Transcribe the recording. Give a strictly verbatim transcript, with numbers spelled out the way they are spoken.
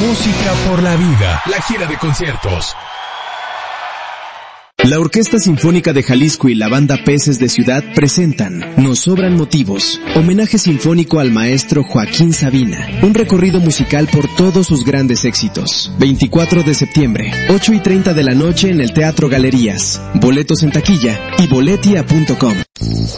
Música por la vida, la gira de conciertos. La Orquesta Sinfónica de Jalisco y la Banda Peces de Ciudad presentan Nos Sobran Motivos, homenaje sinfónico al maestro Joaquín Sabina, un recorrido musical por todos sus grandes éxitos. veinticuatro de septiembre, ocho y treinta de la noche en el Teatro Galerías. Boletos en taquilla y boletia punto com.